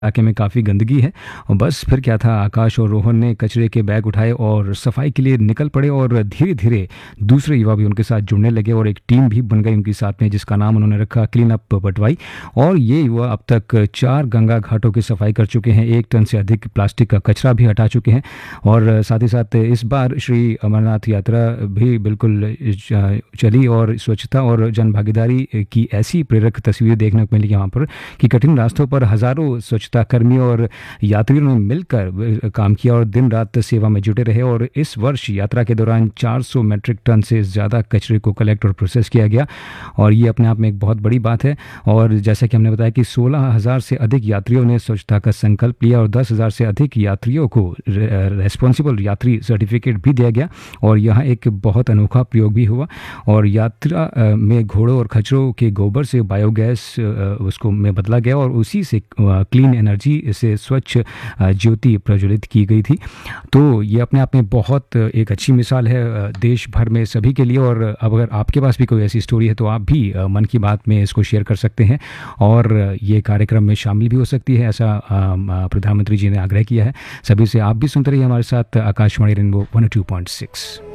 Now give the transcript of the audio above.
इलाके में काफ़ी गंदगी है। और बस फिर क्या था, आकाश और रोहन ने कचरे के बैग उठाए और सफाई के लिए निकल पड़े और धीरे-धीरे दूसरे युवा भी उनके साथ जुड़ने लगे और एक टीम भी बन गई उनके साथ में, जिसका नाम उन्होंने रखा क्लीन अप बटवाई। और ये युवा अब तक 4 गंगा घाटों की सफाई कर चुके हैं, 1 टन से अधिक प्लास्टिक का कचरा भी हटा चुके हैं। और साथ ही साथ इस बार श्री अमरनाथ यात्रा भी बिल्कुल चली और स्वच्छता और जनभागीदारी की ऐसी प्रेरक तस्वीरें देखने को मिली यहाँ पर कि कठिन रास्तों पर हज़ारों स्वच्छता कर्मी और यात्रियों ने मिलकर काम किया और दिन रात सेवा में जुटे रहे। और इस वर्ष यात्रा के दौरान 400 मीट्रिक टन से ज़्यादा कचरे को कलेक्ट और प्रोसेस किया गया और ये अपने आप में एक बहुत बड़ी बात है। और जैसा कि हमने बताया कि 16,000 से अधिक यात्रियों ने स्वच्छता का संकल्प लिया और 10,000 से अधिक यात्रियों को रेस्पॉन्सिबल यात्री सर्टिफिकेट भी दिया गया। और यहाँ एक बहुत अनोखा प्रयोग भी हुआ और यात्रा में घोड़ों और खच्चरों के गोबर से बायोगैस उसको में बदला गया और उसी से क्लीन एनर्जी से स्वच्छ ज्योति प्रज्वलित की गई थी। तो ये अपने आप में बहुत एक अच्छी मिसाल है देश भर में सभी के लिए। और अगर आपके पास भी कोई ऐसी स्टोरी है तो आप भी मन की बात में इसको शेयर कर सकते हैं और ये कार्यक्रम में शामिल भी हो सकती है, ऐसा प्रधानमंत्री जी ने आग्रह किया है। सभी से आप भी सुनते रहिए हमारे साथ आकाशवाणी रेनबो 102.6।